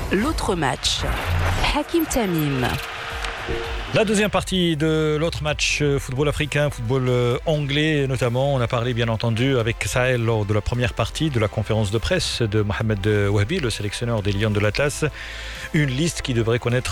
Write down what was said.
L'autre match. Hakim Tamim. La deuxième partie de l'autre match football africain, football anglais notamment. On a parlé bien entendu avec Sahel lors de la première partie de la conférence de presse de Mohamed Wahbi, le sélectionneur des Lions de l'Atlas. Une liste qui devrait connaître